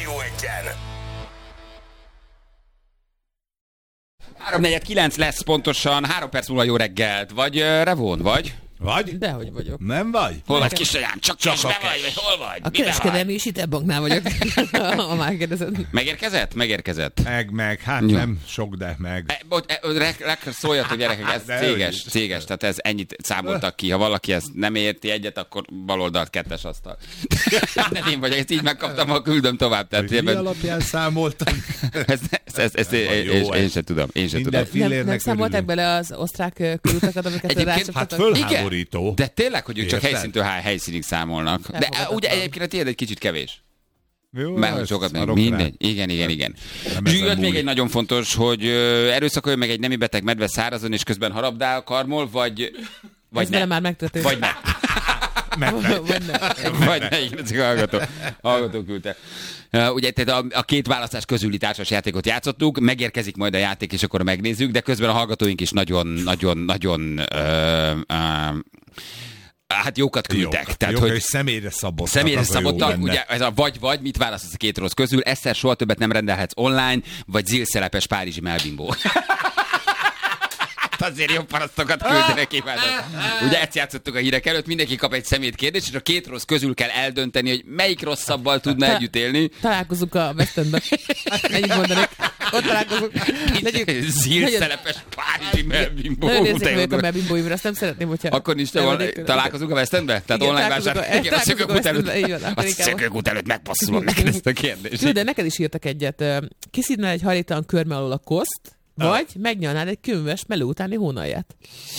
Rádió Egyen. 3:49 lesz pontosan, 3 perc múlva jó reggelt. Vagy Revon, vagy? Vagy? Dehogy vagyok. Nem vagy? Hol vagy, kisanyám? Csak be vagy hol vagy? A kereskedelmi és hitelbanknál vagyok. Ha már kérdezed. Megérkezett? Megérkezett. Meg, hát nem sok, de meg. Szóljatok gyerekek, ez céges, tehát ez ennyit számoltak ki. Ha valaki ezt nem érti egyet, akkor baloldalt 2-es asztal. Nem én vagyok, ezt így megkaptam, ha küldöm tovább. Tehát Mi alapján számoltam? Ezt én sem tudom. Nem számolták bele az osztrák körutakat, amiket rácsaptatok? Hát fölháborító. De tényleg, hogy ők csak helyszíntől helyszínig számolnak. De ugye egyébként a tiéd egy kicsit kevés. Jó, Mert sokat meg. Mindegy. Igen. Jött még egy nagyon fontos, hogy erőszakoljon meg egy nemi beteg medve szárazon, és közben harabdál a karmol, vagy ez nem. már megtörtént. Vagy nem. Vagy ne, igen, csak hallgató küldte. Ugye tehát a két választás közüli társas játékot játszottuk, megérkezik majd a játék, és akkor megnézzük, de közben a hallgatóink is nagyon hát jókat küldtek. Tehát, hogy személyre szabottak. Személyre szabottak, ugye ez a vagy, mit választasz a két rossz közül, Eszer soha többet nem rendelhetsz online, vagy zilszelepes párizsi melbimbó. Azért jobb parasztokat küldenek kívánok. Ugye ezt játszottuk a hírek előtt, mindenki kap egy szemét kérdést, és a két rossz közül kell eldönteni, hogy melyik rosszabbal tudna együtt élni. Találkozunk a West Endben. Ennyit mondanék. Ott találkozunk. Zilszelepes párizsi melbimbó. Nagyon érzékeny vagyok a melbimbóimra, azt nem szeretném, hogyha... Akkor nincs találkozunk a West Endben? Tehát online vásár. Igen, a szökőkút előtt megpasszolom neked ezt a kérdést. De neked is írtak egyet. Kiszídnál egy hajléktalan körme alól a koszt, vagy megnyalnád egy könyves meló utáni hónalját.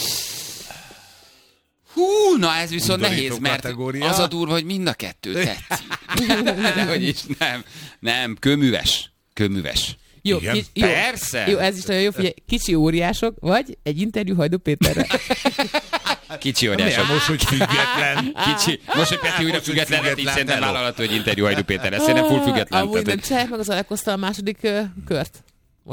Hú, na ez viszont nehéz, mert az a durva, hogy mind a kettő tetszik. Dehogy is, nem, kőműves. Jó, persze. Jó, ez is nagyon jó, figyelj, kicsi óriások, vagy egy interjú Hajdú Péterre. Kicsi óriások. Most, hogy független. Kicsi. Most, hogy Peti újra független, így szerintem vállalható, hogy interjú Hajdú Péterre. Szerintem full független. Amúgy nem csinálják meg az Alekosztal a második kört.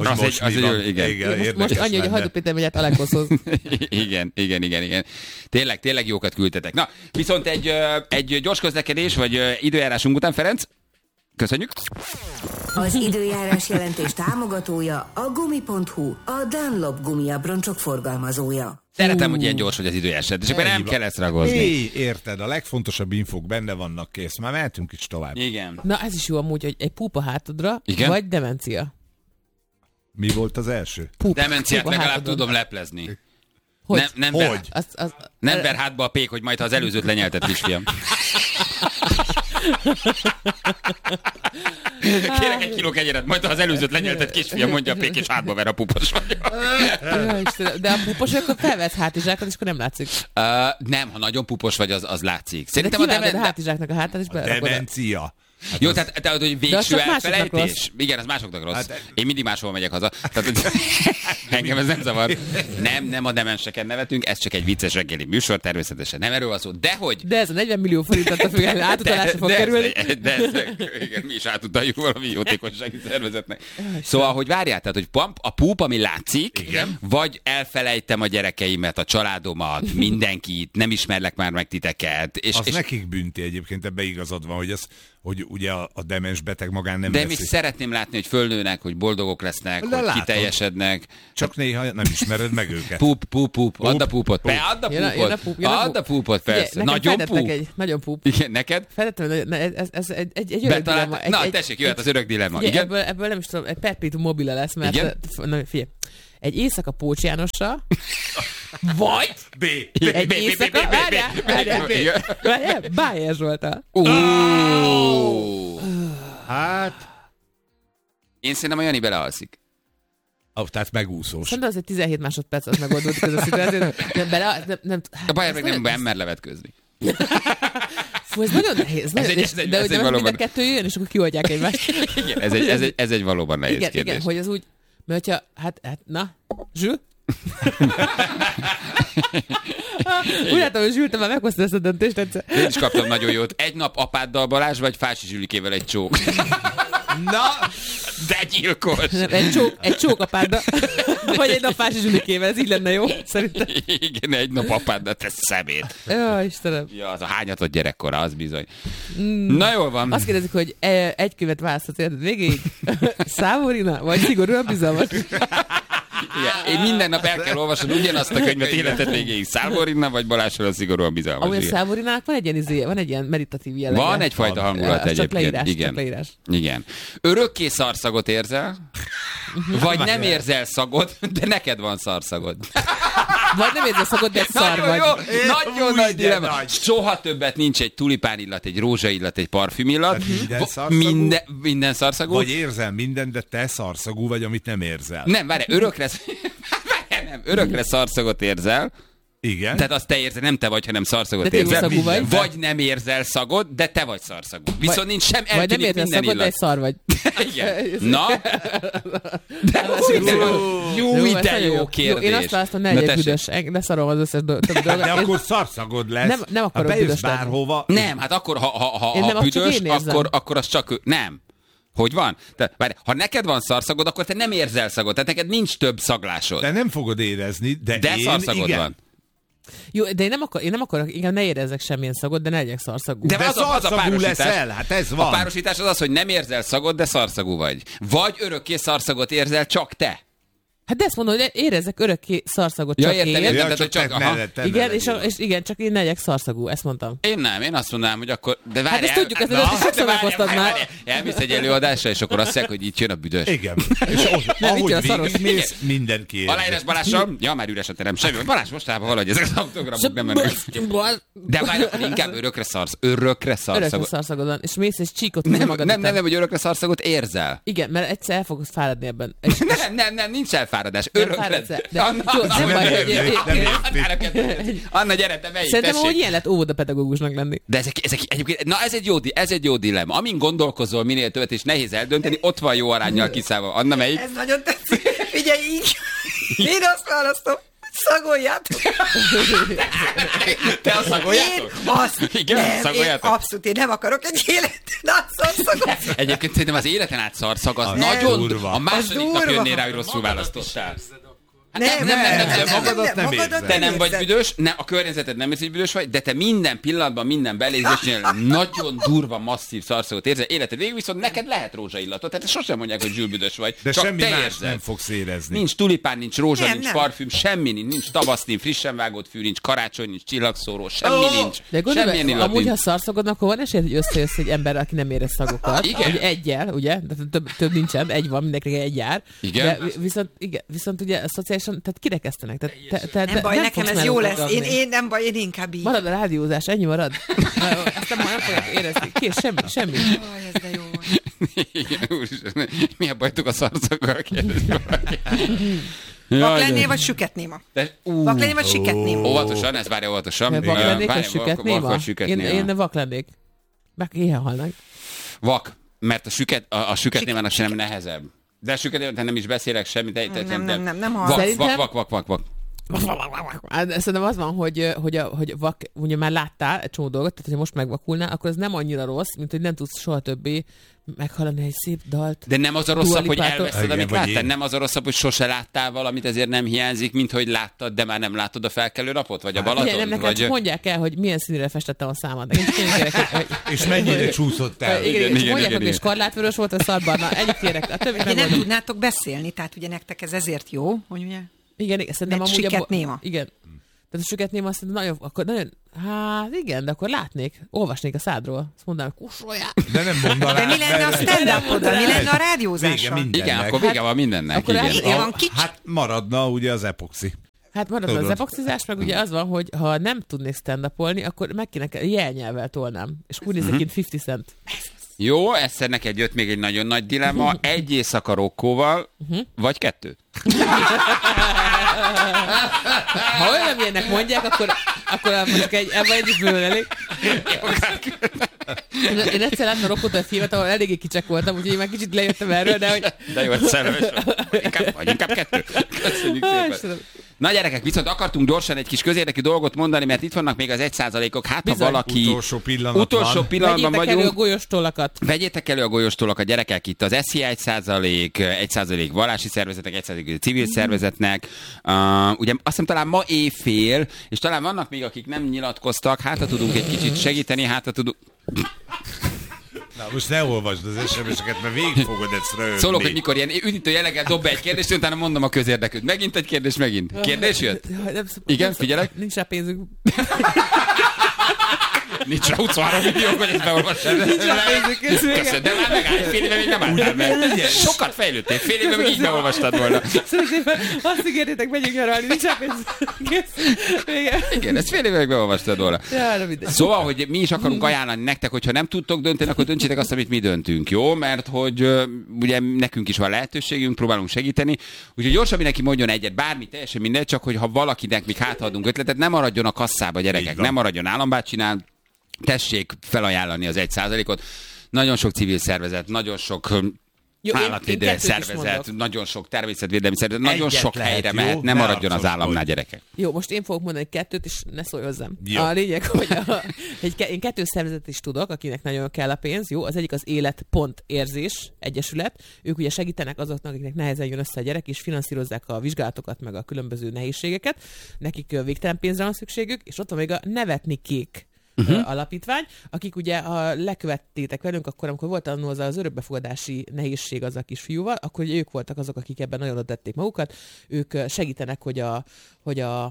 Most annyi, hogy a Hajdú Péter megy át Alekoszhoz. Igen. Tényleg jókat küldtetek. Na, viszont egy gyors közlekedés, vagy időjárásunk után, Ferenc? Köszönjük. Az időjárás jelentés támogatója a Gumi.hu, a Dunlop gumiabroncsok forgalmazója. Szeretem, hogy ilyen gyors, hogy az időjárás, és akkor nem kell ezt ragozni. Érted, a legfontosabb infók benne vannak, kész. Már mehetünk is tovább. Igen. Na, ez is jó amúgy, hogy egy púp a hátadra, igen? Vagy demencia. Mi volt az első? Demenciát legalább tudom leplezni. Hogy? Nem ver hátba a pék, hogy majd ha az előzőt lenyelted, kisfiam. Kérek 1 kiló kenyeret, majd ha az előzőt lenyelted, kisfiam, mondja a pék, és hátba ver, a pupos vagyok. De a pupos, akkor felvesz hátizsákot, és akkor nem látszik. Nem, ha nagyon pupos vagy, az látszik. Szerintem a hátizsáknak a hátát is berakod. Demencia. Hát jó, tehát hogy végső elfelejtés? Igen, az másoknak rossz. Én mindig máshol megyek haza. Tehát, engem ez nem zavar. Nem a demenseken nevetünk, ez csak egy vicces reggeli műsor, természetesen nem erről van szó. De ez a 40 millió forintot a független átutalásra fog kerülni. Igen, mi is átutaljuk valami jótékonysági szervezetnek. Szóval, hogy várjál, tehát, hogy a púp, ami látszik, igen? Vagy elfelejtem a gyerekeimet, a családomat, mindenkit, nem ismerlek már meg titeket. És nekik bünti egyébként, ebbe igazad van, hogy ugye a demens beteg magán nem de mi szeretném látni, hogy fölnőnek, hogy boldogok lesznek, hogy látod, kiteljesednek. Csak néha nem ismered meg őket. Pup. Add a pupot. Add a pupot, persze. Nagyon pup. Nagyon pup. Igen, neked? Feltettem, ez egy örök dilemma. Na, tessék, jöhet az örök dilemma. Igen? Ebből nem is tudom, egy perpétuum mobile lesz, mert... Na, figyelj. Egy éjszaka Pócs Jánossal, vagy egy éjszaka... Várjál, Bájer Zsolttal. Hát... Én szerintem a Jani belealszik. Tehát megúszós. Szerintem az egy 17 másodperc, az megoldódik ez a szituáció. A Bájer meg nem mer levetkőzni. Fú, ez nagyon nehéz. De hogy mind a kettő jön, és akkor kioltják egymást. Igen, ez egy valóban nehéz kérdés. Igen, hogy az úgy... Mert hogyha, na, Zsül? Úgy látom, hogy Zsül, te már meghoztad ezt a döntést egyszer. Én is kaptam nagyon jót. Egy nap apáddal, Balázs, vagy Fási Zsülikével egy csók. Na, De gyilkos. Egy csókapádda. Vagy egy napás zsülikével, ez így lenne jó, szerintem. Igen, egy nap apádda, te szemét. Jó, Istenem. Ja, az a hányatott gyerekkora, az bizony. Na jól van. Azt kérdezik, hogy egy könyvet választhatsz életed végéig? Szávorina? Vagy szigorúan bizalmas? Igen, én minden nap el kell olvasod ugyanazt a könyvet életed végéig. Szávorina vagy Balázsról a szigorúan bizalmas. Amúgy a Szávorinák van egy ilyen meditatív jellege. Van egyfajta hangulat egyébként. Csak leírás. Igen. Örökké szarszagot érzel? Vagy nem érzel szagot, de neked van szarszagod. Vagy nem érzel szagot, de szar vagy. Nagyon nagy dilemma. Soha többet nincs egy tulipán illat, egy rózsa illat, egy parfüm illat. Minden szarszagú. Vagy érzel minden, de te szarszagú vagy, amit nem érzel. Nem, várj, örökre szarszagot érzel. Igen. Tehát azt te érzel, nem te vagy, hanem szarszagot érzel. Vagy nem érzel szagot, de te vagy szarszagú. Viszont nincs sem eltűnik minden illat. Vagy nem érzel szagot, de egy szar vagy. Igen. Na? Jó, te jó kérdés. Én azt választom, ne legyek büdös. Leszarom az összes többi dolgot. De akkor szarszagod lesz. Nem akarok büdös lenni. Bárhova. Nem, hát akkor, ha büdös, akkor az csak... Nem. Hogy van? Ha neked van szarszagod, akkor te nem érzel szagot. Tehát neked nincs több szaglásod. De nem fogod érezni, de én szarszagod igen. van. Jó, de én nem akarok, igen, ne érezzek semmilyen szagot, de ne legyek szarszagú. De szarszagú leszel, hát ez van. A párosítás az, hogy nem érzel szagot, de szarszagú vagy. Vagy örökké szarszagot érzel csak te. Hát de ezt mondom, hogy érezzek örökké szarszagot ja, csak értem, én. tehát, hogy csak igen, és igen, csak én ne legyek szarszagú, ezt mondtam. Én azt mondanám, hogy akkor... De várj, hát ezt tudjuk, ezt sokszor meghoztad már. Elmész egy előadásra, és akkor azt mondják, hogy itt jön a büdös. Igen. És ahogy végigmész, mindenki érzi. Aláírás Balázsral? Ja, már üres a terem. Semmi. Balázs mostában valahogy ezek az autogramok nem mennek. De várj, akkor inkább örökre szarszagod van. És mész és csíkot nem, hogy örökre szarszagod érzel. Igen, mert egyszer el fogsz fáradni ebben. Nem, nincs elfáradás. Örökre. Anna, gyere, te melyik, szerintem, hogy ilyen lett óvodapedagógusnak lenni. De ezek egyébként, na ez egy jó dilemma. Amin gondolkozol minél többet, és nehéz eldönteni, ott van jó aránnyal kiszállva. Anna, melyik? Ez nagyon tetszik. Figyelj így. Én azt választom. Szagoljátok! Te a szagoljátok? Én azt igen, szagoljátok? Abszolút, én nem akarok egy életen át szarszagot. Egyébként szerintem az életen át szarszag az nagyon durva. A második nap jönnél rá, hogy rosszul választottál. Nem, magadat nem érzed. Te nem vagy büdös, a környezeted nem érzi, hogy büdös vagy, de te minden pillanatban, minden belézésnél nagyon durva, masszív szarszagot érzel. Életed végül viszont neked lehet rózsaillatot. Tehát sosem mondják, hogy zsülbüdös vagy. De csak semmi te más érzed. nem fogsz érezni. Nincs tulipán, nincs rózsa, nincs parfüm, semmi nincs tavaszni, frissen vágott fű, nincs karácsony, nincs csillagszóró, semmi nincs. De gondolj, amúgy ha szarszagodnak, akkor van esély, hogy összejössz egy ember, aki nem érez szagokat. Igen. Ugye egyel, ugye? Több nincsen, egy van, mindenkinek egy jár. Igen. De viszont ugye szociálisan, tehát kirekesztenek. Nem baj, nekem ez jó lesz. Én nem baj, én inkább így. Marad a rádiózás, ennyi marad. Ezt nem fogják érezni. Kész, semmi. Ez de jó. Igen, úristen, mi a bajtuk a szarszaggal? Vak lennél, vagy süket néma? Vak lennél, vagy süket néma? Óvatosan, ez várja óvatosan. Vak lennék, vagy süket néma? Én vak lennék. Meg éhen halnak. Vak, mert a süket némának sem nehezebb. De a süket némának nem is beszélek semmit. Nem hallom. Vak. Szerintem az van, hogy vak, ugye már láttál egy csomó dolgot, tehát hogyha most megvakulnál, akkor ez nem annyira rossz, mint hogy nem tudsz soha többé meghallani egy szép dalt. De nem az a rosszabb, hogy elveszed, amit láttál? Nem az a rosszabb, hogy sose láttál valamit, ezért nem hiányzik, mint hogy láttad, de már nem látod a felkelő napot? Vagy a Balaton? Nem, nekem csak mondják el, hogy milyen színűre festettem a számat. És mennyire csúszott el. Igen, mondják, hogy és karlátvörös volt a szarbarna. Ennyit kérek. De nem tudnátok beszélni, tehát ugye nektek ez ezért jó, hogy ugye... Igen, szerintem amúgy süket néma. Igen. Tehát a süket néma szerintem nagyon, hát igen, de akkor látnék, olvasnék a szádról. Azt mondanám, hogy kussoljál. De nem mondanám. De mi lenne a stand-up-oda? Mi lenne a rádiózása? Igen, akkor vége van mindennek. Hát maradna ugye az epoxi. Hát maradna az epoxizás, meg ugye az van, hogy ha nem tudnék stand-upolni, akkor meg kéne jelnyelvvel tolnám. És úgy nézek, mint 50 Cent. Jó, egyszer neked jött még egy nagyon nagy dilemma. Egy éjszaka Rokkóval, vagy 2? Ha olyan ilyenek mondják, akkor mondjuk ebben egy is bőven elég. Én egyszer láttam Rokkót a filmet, ahol eléggé kicsek voltam, úgyhogy én már kicsit lejöttem erről, de hogy... De jó, hogy szerelmes vagy inkább 2. Köszönjük szépen. Na gyerekek, viszont akartunk gyorsan egy kis közérdekű dolgot mondani, mert itt vannak még az 1%-ok, hát ha valaki... Utolsó pillanatban vagyunk. Elő a golyóstollakat. Vegyétek elő a golyóstollakat, gyerekek, itt az SZIA 1% vallási szervezetek, 1% civil szervezetnek. Ugye azt hiszem talán ma éjfél, és talán vannak még, akik nem nyilatkoztak, hát ha tudunk egy kicsit segíteni, hát ha tudunk... Na, most ne olvasd az SMS-eket, mert végig fogod ezt röhögni. Szólok, hogy mikor ilyen üdítő jelleggel dob be egy kérdést, utána mondom a közérdekűt. Megint egy kérdés, megint. Kérdés jött? Igen, figyelek. Nincs rá pénzünk. Nincs rá 23 millió, hogy ezt beolvassad. Nincs rá pénzünk. Köszönöm, de már megállj, fél éve még nem álltál meg. Sokat fejlődtél, fél éve még így beolvastad volna. Szerintem azt ígértétek, megyünk nyaralni, nincs rá pénzünk. Igen, ezt fél éve még beolvastad volna. Szóval, hogy mi is akarunk ajánlani nektek, hogyha nem tudtok dönteni, akkor döntsétek azt, amit mi döntünk, jó? Mert hogy ugye nekünk is van lehetőségünk, próbálunk segíteni. Úgyhogy gyorsan mindenki mondjon egyet, bármi, teljesen mindegy, csak hogy ha valakinek még hátadunk ötletet, nem maradjon a kasszába, gyerekek, nem maradjon állambácsinál, tessék felajánlani az 1%-ot. Nagyon sok civil szervezet, nagyon sok állatvédelmi szervezet, nagyon sok természetvédelmi szervezet, nagyon sok helyre mehet, nem maradjon az államnál, gyerekek. Jó, most én fogok mondani 2, és ne szólj hozzám. Jó. A lényeg, hogy én 2 szervezet is tudok, akinek nagyon kell a pénz. Jó, az egyik az Élet.érzés Egyesület. Ők ugye segítenek azoknak, akiknek nehezen jön össze a gyerek, és finanszírozzák a vizsgálatokat, meg a különböző nehézségeket. Nekik végtelen pénzre van szükségük, és ott van még a Nevetni Kék alapítvány, akik ugye, ha lekövettétek velünk, akkor amikor volt annó az örökbefogadási nehézség az a kisfiúval, akkor ugye ők voltak azok, akik ebben nagyon odatették magukat. Ők segítenek, hogy a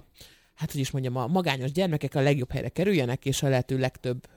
magányos gyermekek a legjobb helyre kerüljenek, és a lehető legtöbb,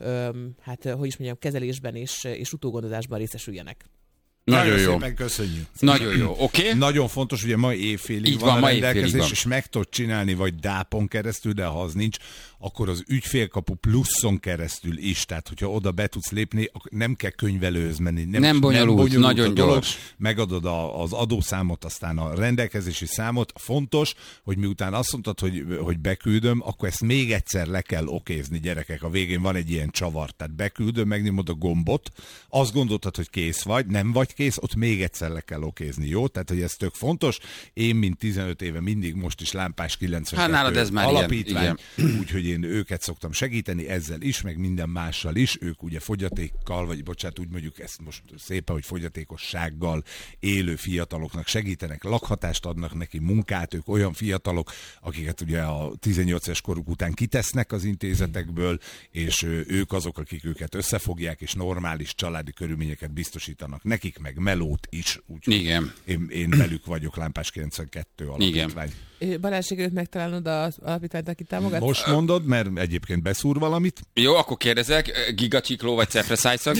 kezelésben és utógondozásban részesüljenek. Nagyon jó. Szépen köszönjük. Nagyon jó, oké. Okay. Nagyon fontos, ugye ma éjfélig van a rendelkezés, és meg tudod csinálni, vagy dápon keresztül, de ha az nincs, akkor az ügyfélkapu pluszon keresztül is. Tehát, hogyha oda be tudsz lépni, akkor nem kell könyvelőhöz menni. Nem bonyolult, nagyon gyors. Megadod az adószámot, aztán a rendelkezési számot. Fontos, hogy miután azt mondtad, hogy beküldöm, akkor ezt még egyszer le kell okézni, gyerekek. A végén van egy ilyen csavar. Tehát beküldöm, megnyomod a gombot, azt gondoltad, hogy kész vagy, nem vagy kész, ott még egyszer le kell okézni, jó? Tehát, hogy ez tök fontos. Én, mint 15 éve mindig most is Lámpás 92 alapítvány, úgyhogy én őket szoktam segíteni ezzel is, meg minden mással is. Ők ugye fogyatékkal, vagy bocsánat, úgy mondjuk ezt most szépen, hogy fogyatékossággal élő fiataloknak segítenek, lakhatást adnak neki, munkát, ők olyan fiatalok, akiket ugye a 18 éves koruk után kitesznek az intézetekből, és ők azok, akik őket összefogják, és normális családi körülményeket biztosítanak nekik, meg melót is. Úgyhogy én velük vagyok, Lámpás 92 alapítvány. Balázs, sikerült megtalálnod az alapítványt, aki támogat? Most mondod, mert egyébként beszúr valamit. Jó, akkor kérdezek, gigacsikló vagy cefreszájszak?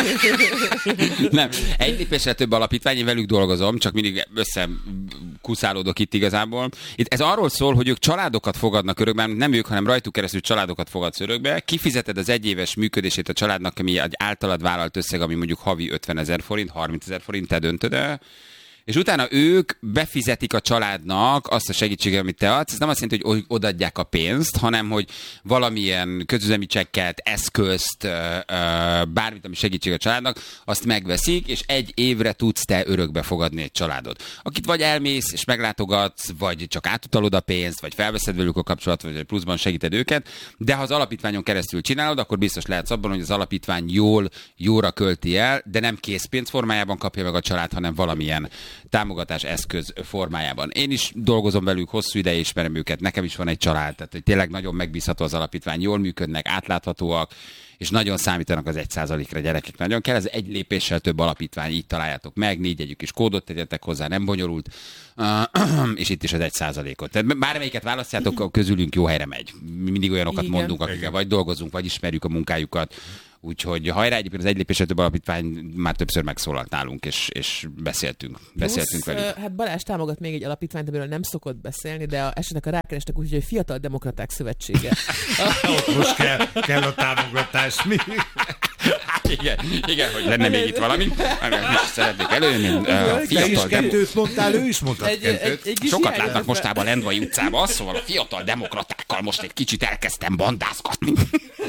Nem, egy lépésre több alapítvány, én velük dolgozom, csak mindig összekuszálódok itt igazából. Itt ez arról szól, hogy ők családokat fogadnak örökbe, nem ők, hanem rajtuk keresztül családokat fogadsz örökbe, kifizeted az egyéves működését a családnak, ami egy általad vállalt összeg, ami mondjuk havi 50 000 forint, 30 000 forint, te döntöd el, és utána ők befizetik a családnak azt a segítséget, amit te adsz. Ez nem azt jelenti, hogy odaadják a pénzt, hanem hogy valamilyen közüzemi csekket, eszközt, bármit, ami segítség a családnak, azt megveszik, és egy évre tudsz te örökbe fogadni egy családot. Akit vagy elmész és meglátogatsz, vagy csak átutalod a pénzt, vagy felveszed velük a kapcsolatot, vagy pluszban segíted őket, de ha az alapítványon keresztül csinálod, akkor biztos lehetsz abban, hogy az alapítvány jóra költi el, de nem készpénz formájában kapja meg a család, hanem valamilyen támogatás eszköz formájában. Én is dolgozom velük, hosszú ideje ismerem őket, nekem is van egy család, tehát tényleg nagyon megbízható az alapítvány, jól működnek, átláthatóak, és nagyon számítanak az 1%-ra, gyerekek. Nagyon kell, ez egy lépéssel több alapítvány, így találjátok meg, 4 jegyük is kódot tegyetek hozzá, nem bonyolult, és itt is az 1%-ot. Tehát bármelyiket választjátok, közülünk jó helyre megy. Mindig olyanokat mondunk, akikkel vagy dolgozunk, vagy ismerjük a munkájukat. Úgyhogy hajrá, egyébként az egy lépésre több alapítvány már többször megszólalt nálunk, és beszéltünk velük. Hát Balázs támogat még egy alapítványt, amiről nem szokott beszélni, de esetleg a rákerestek úgy, hogy Fiatal Demokraták Szövetsége. Ott most kell a támogatás. Mi? Igen, hogy lenne még itt valami. Szeretnék előjönni. Fiatal kettőt mondtál, ő is mondtad kettőt. Sokat látnak mostában a Lendvai utcában, szóval a fiatal demokratákkal most egy kicsit elkezdtem bandázgatni.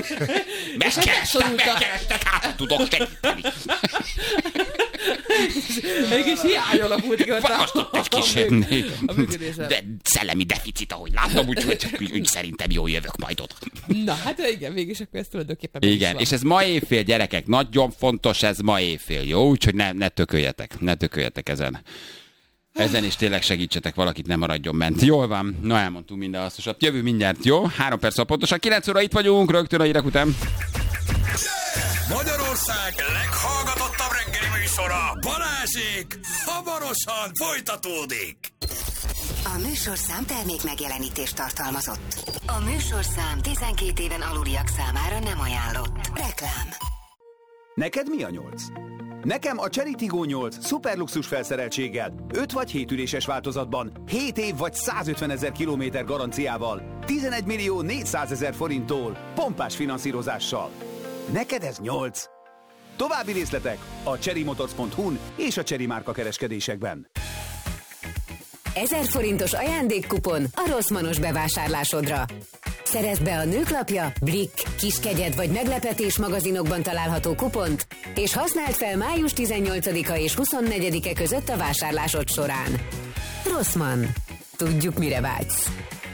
Megkerestek, hát tudok segíteni. egy kis hiány alakult ki a működésben. De szellemi deficit, ahogy látom, úgyhogy szerintem jól jövök majd oda. Na, hát igen, mégis akkor ez tulajdonképpen igen, és ez ma éjfél, gyerekek, nagyon fontos ez ma éjfél, jó? Úgyhogy ne tököljetek ezen. Ezen is tényleg segítsetek, valakit nem maradjon ment. Jól van, na elmondtunk minden hasznosat. Jövő mindjárt, jó? 3 perc pontosan, 9 óra itt vagyunk, rögtön a hírek után. Magyarország leghallgatottabb reggeli műsora, Balázsék, hamarosan folytatódik. A műsorszám termék megjelenítést tartalmazott. A műsorszám 12 éven aluliak számára nem ajánlott. Reklám. Neked mi a 8? Nekem a Cherry Tiggo 8 szuperluxus felszereltséggel, 5 vagy 7 üléses változatban, 7 év vagy 150 000 kilométer garanciával, 11 millió 400 000 forinttól, pompás finanszírozással. Neked ez 8. További részletek a cherrymotors.hu-n és a Cherry márka kereskedésekben. 1000 forintos ajándékkupon a Rossmannos bevásárlásodra. Szerezd be a Nőklapja, Blick, Kiskegyed vagy Meglepetés magazinokban található kupont, és használd fel május 18-a és 24-e között a vásárlásod során. Rossmann. Tudjuk, mire vágysz.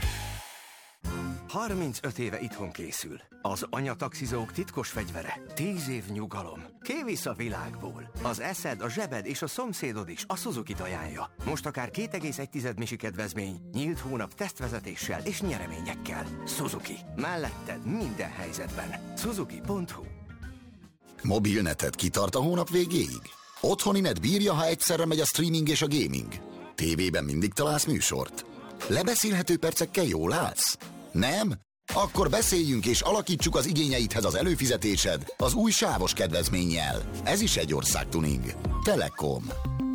35 éve itthon készül. Az anyataxizók titkos fegyvere. 10 év nyugalom. Kivisz a világból. Az eszed, a zsebed és a szomszédod is a Suzuki-t ajánlja. Most akár 2,1 misi kedvezmény, nyílt hónap tesztvezetéssel és nyereményekkel. Suzuki. Melletted minden helyzetben. Suzuki.hu. Mobilneted kitart a hónap végéig? Otthoni net bírja, ha egyszerre megy a streaming és a gaming? tévében mindig találsz műsort? Lebeszélhető percekkel jól állsz? Nem? Akkor beszéljünk és alakítsuk az igényeidhez az előfizetésed az új sávos kedvezménnyel. Ez is egy országtuning. Telekom.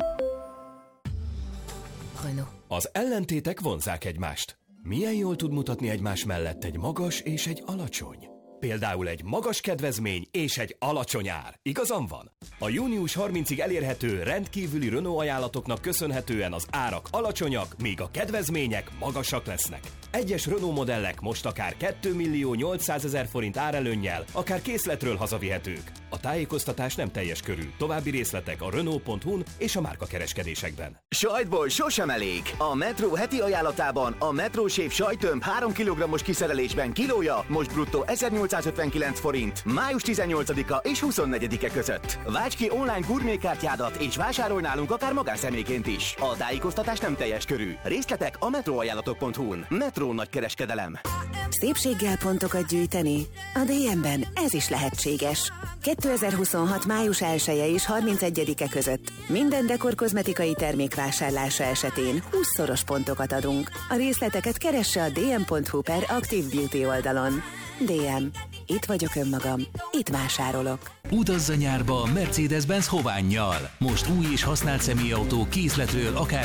Az ellentétek vonzzák egymást. Milyen jól tud mutatni egymás mellett egy magas és egy alacsony? Például egy magas kedvezmény és egy alacsony ár. Igazam van? A június 30-ig elérhető rendkívüli Renault ajánlatoknak köszönhetően az árak alacsonyak, míg a kedvezmények magasak lesznek. Egyes Renault modellek most akár 2 millió 800 000 forint árelőnnyel, akár készletről hazavihetők. A tájékoztatás nem teljes körű. További részletek a Renault.hu-n és a márkakereskedésekben. Sajtból sosem elég. A Metro heti ajánlatában a Metro Shave sajttömb 3 kg-os kiszerelésben kilója most bruttó 1859 forint. Május 18-a és 24-e között. Válts ki online gurmékártyádat és vásárolj nálunk akár magánszemélyként is. A tájékoztatás nem teljes körű. Részletek a metroajánlatok.hu-n. Metro nagykereskedelem. Szépséggel pontokat gyűjteni? A DM-ben ez is lehetséges. 2026. május 1-e és 31-e között minden dekor kozmetikai termék vásárlása esetén 20-szoros pontokat adunk. A részleteket keresse a dm.hu/Active Beauty oldalon. DM. Itt vagyok önmagam. Itt vásárolok. Utazz a nyárba a Mercedes-Benz Hovánnyal. Most új és használt személyautó készletről akár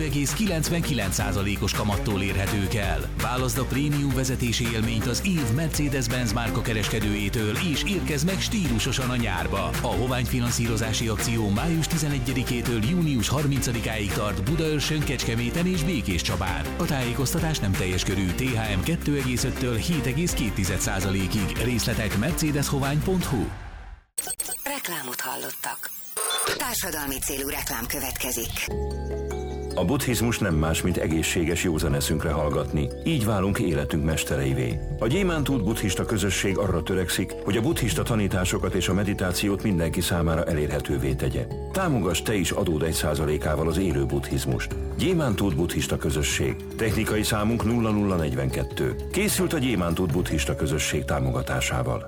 2,99%-os kamattól érhetők el. Válaszd a prémium vezetési élményt az év Mercedes-Benz márka kereskedőjétől, és érkezz meg stílusosan a nyárba. A Hovány finanszírozási akció május 11-től június 30-áig tart Budaörsön, Kecskeméten és Békéscsabán. A tájékoztatás nem teljes körű. THM 2,5-től 7,2%-ig. Részletek mercedeshovány.hu. Reklámot hallottak. Társadalmi célú reklám következik. A buddhizmus nem más, mint egészséges józan eszünkre hallgatni. Így válunk életünk mestereivé. A Gyémántút buddhista közösség arra törekszik, hogy a buddhista tanításokat és a meditációt mindenki számára elérhetővé tegye. Támogass te is adód 1%-ával az élő buddhizmust. Gyémántút buddhista közösség. Technikai számunk 0042. Készült a Gyémántút buddhista közösség támogatásával.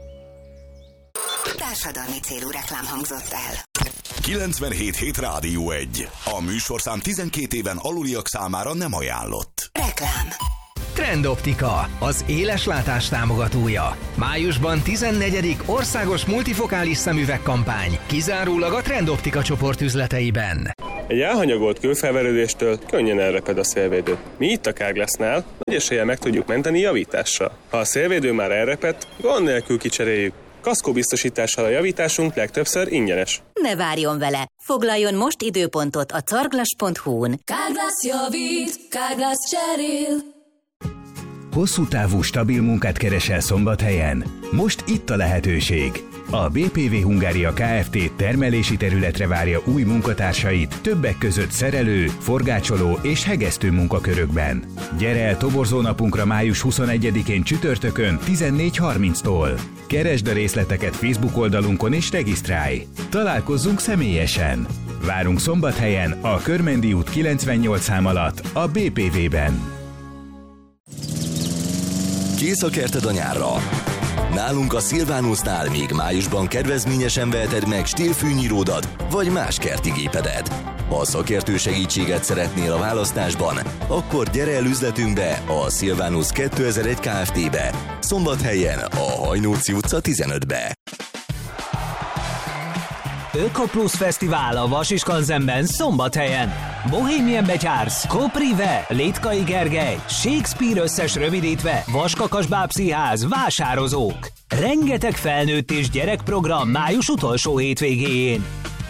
Társadalmi célú reklám hangzott el. 97.7 Rádió 1. A műsorszám 12 éven aluliak számára nem ajánlott. Reklám. Trendoptika, az éleslátás támogatója. Májusban 14. országos multifokális szemüvegkampány, kizárólag a Trendoptika csoport üzleteiben. Egy elhanyagolt kőfelverődéstől könnyen elreped a szélvédő. Mi itt a Carglassnál nagy eséllyel meg tudjuk menteni javítással. Ha a szélvédő már elrepedt, gond nélkül kicseréljük. Kaszkóbiztosítással a javításunk legtöbbször ingyenes. Ne várjon vele! Foglaljon most időpontot a carglass.hu-n. Carglass javít, Carglass cserél. Hosszú távú stabil munkát keresel Szombathelyen? Most itt a lehetőség. A BPV Hungária Kft. Termelési területre várja új munkatársait, többek között szerelő, forgácsoló és hegesztő munkakörökben. Gyere el toborzónapunkra május 21-én csütörtökön 14:30-tól. Keresd a részleteket Facebook oldalunkon és regisztrálj. Találkozzunk személyesen. Várunk Szombathelyen, a Körmendi út 98 szám alatt, a BPV-ben. Kész a kerted a nyárra. Nálunk a Silvanusnál még májusban kedvezményesen veheted meg stílfűnyíródat vagy más kerti gépedet. Ha szakértő segítséget szeretnél a választásban, akkor gyere el üzletünkbe, a Silvanus 2001 Kft-be, Szombathelyen, a Hajnóci utca 15-be. Ökoplusz Fesztivál a Vasiskanzenben Szombathelyen. Bohemian Betyársz, Koprive, Létkai Gergely, Shakespeare összes rövidítve, Vaskakasbáb Színház, vásározók. Rengeteg felnőtt és gyerekprogram május utolsó hétvégéjén.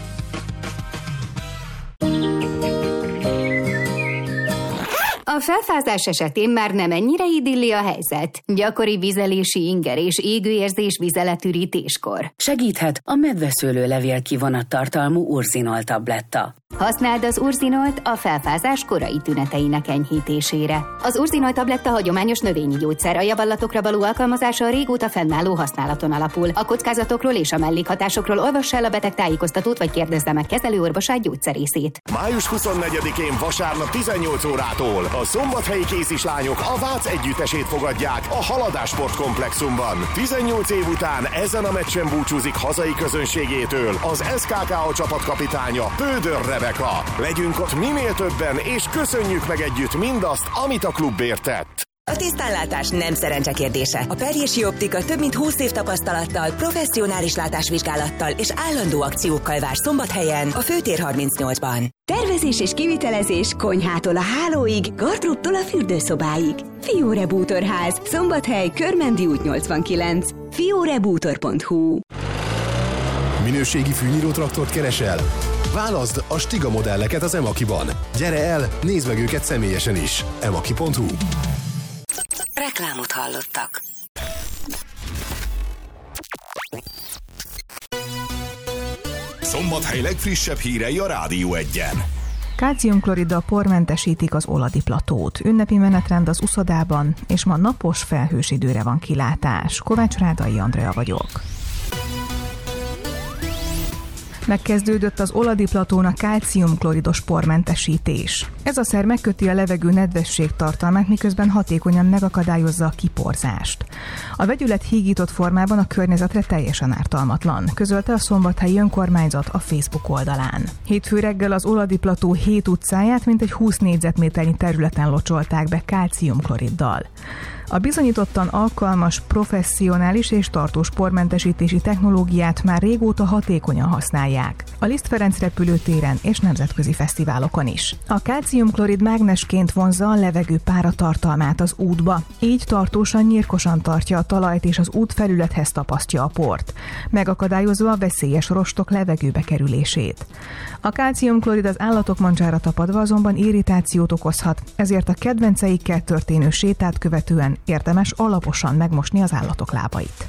A felfázás esetén már nem ennyire idilli a helyzet. Gyakori vizelési inger és égőérzés vizeletürítéskor. Segíthet a medveszőlőlevél kivonattartalmú urzinol tabletta. Használd az urzinolt a felfázás korai tüneteinek enyhítésére. Az urzinolt tabletta hagyományos növényi gyógyszer, a javallatokra való alkalmazása a régóta fennálló használaton alapul. A kockázatokról és a mellékhatásokról olvass el a beteg tájékoztatót, vagy kérdezze meg kezelőorvosát, gyógyszerészét. Május 24-én vasárnap 18 órától a szombathelyi készislányok a Vác együttesét fogadják a Haladás sportkomplexumban. 18 év után ezen a meccsen búcsúzik hazai közönségétől az SKKA csapatkapitánya, Pödör Rebeka. Legyünk ott minél többen, és köszönjük meg együtt mindazt, amit a klubért tett. A tisztánlátás nem szerencse kérdése. A Perjési Optika több mint 20 év tapasztalattal, professzionális látásvizsgálattal és állandó akciókkal vár Szombathelyen, a Főtér 38-ban. Tervezés és kivitelezés konyhától a hálóig, gardróbtól a fürdőszobáig. Fiore Bútorház, Szombathely, Körmendi út 89. fiorebútor.hu. Minőségi fűnyírótraktort keresel? Válaszd a Stiga modelleket az Emakiban. Gyere el, nézd meg őket személyesen is. emaki.hu. Reklámot hallottak. Szombathely legfrissebb hírei a Rádió 1-en. Kálciumkloriddal pormentesítik az Oladi platót. Ünnepi menetrend az uszodában, és ma napos, felhős időre van kilátás. Kovács Rádai Andrea vagyok. Megkezdődött az Oladi platón a kálciumkloridos pormentesítés. Ez a szer megköti a levegő nedvesség tartalmát, miközben hatékonyan megakadályozza a kiporzást. A vegyület hígított formában a környezetre teljesen ártalmatlan, közölte a Szombathelyi Önkormányzat a Facebook oldalán. Hétfő reggel az Oladi plató 7 utcáját mintegy 20 négyzetméternyi területen locsolták be kálciumkloriddal. A bizonyítottan alkalmas, professzionális és tartós pormentesítési technológiát már régóta hatékonyan használják. A Liszt Ferenc repülőtéren és nemzetközi fesztiválokon is. A kálciumklorid mágnesként vonzza a levegő páratartalmát az útba, így tartósan, nyírkosan tartja a talajt és az út felülethez tapasztja a port, megakadályozva a veszélyes rostok levegőbe kerülését. A kálciumklorid az állatok mancsára tapadva azonban irritációt okozhat, ezért a kedvenceikkel történő sétát követően érdemes alaposan megmosni az állatok lábait.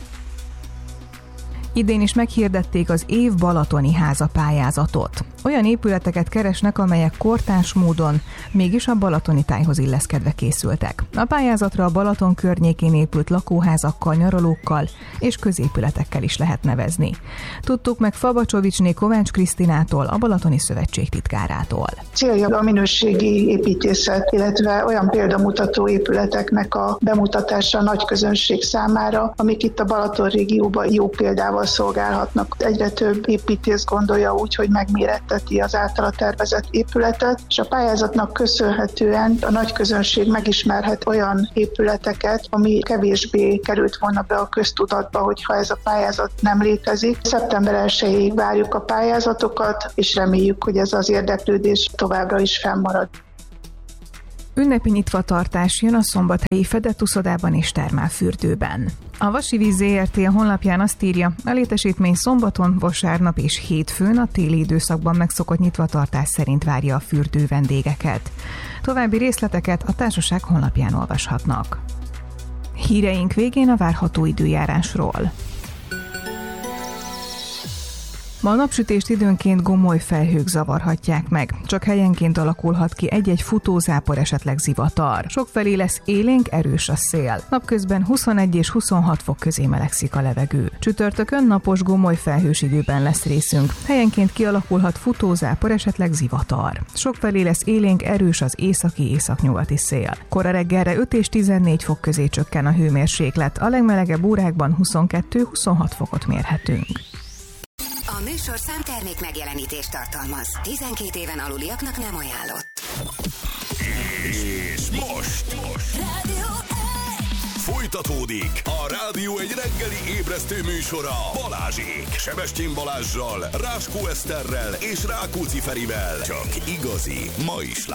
Idén is meghirdették az év balatoni háza pályázatot. Olyan épületeket keresnek, amelyek kortárs módon mégis a balatoni tájhoz illeszkedve készültek. A pályázatra a Balaton környékén épült lakóházakkal, nyaralókkal és középületekkel is lehet nevezni. Tudtuk meg Fabacsovicsné Kovács Krisztinától, a Balatoni Szövetség titkárától. Célja a minőségi építészet, illetve olyan példamutató épületeknek a bemutatása a nagy közönség számára, amik itt a Balaton régióban jó példával szolgálhatnak. Egyre több építész gondolja úgy, hogy megméretteti az általa tervezett épületet, és a pályázatnak köszönhetően a nagy közönség megismerhet olyan épületeket, ami kevésbé került volna be a köztudatba, hogyha ez a pályázat nem létezik. Szeptember 1-ig várjuk a pályázatokat, és reméljük, hogy ez az érdeklődés továbbra is fennmarad. Ünnepi nyitvatartás jön a szombathelyi fedett uszodában és termálfürdőben. A Vasi Víz Zrt. A honlapján azt írja, a létesítmény szombaton, vasárnap és hétfőn a téli időszakban megszokott nyitvatartás szerint várja a fürdő vendégeket. További részleteket a társaság honlapján olvashatnak. Híreink végén a várható időjárásról. Ma a napsütést időnként gomoly felhők zavarhatják meg. Csak helyenként alakulhat ki egy-egy futózápor, esetleg zivatar. Sokfelé lesz élénk, erős a szél. Napközben 21 és 26 fok közé melegszik a levegő. Csütörtökön napos, gomoly felhős időben lesz részünk. Helyenként kialakulhat futózápor, esetleg zivatar. Sokfelé lesz élénk, erős az északi-északnyugati szél. Kora reggelre 5 és 14 fok közé csökken a hőmérséklet. A legmelegebb órákban 22-26 fokot mérhetünk. A műsorszám termék megjelenítést tartalmaz. 12 éven aluliaknak nem ajánlott. És most folytatódik a Rádió egy reggeli ébresztő műsora Balázsék, Sebestyén Balázssal, Ráskó Eszterrel és Rákóczi Ferivel. Csak igazi mai slágerek.